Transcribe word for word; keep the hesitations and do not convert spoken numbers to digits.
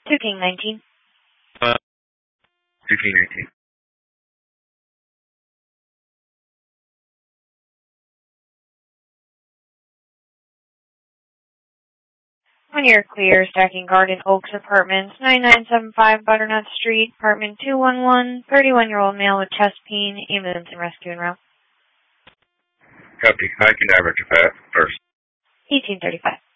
two King nineteen. Uh, two King nineteen. When you're clear, Stacking Garden Oaks Apartments, nine nine seven five Butternut Street, apartment two one one, thirty-one-year-old male with chest pain, ambulance and rescue en route. Copy. I can average that first. eighteen thirty-five.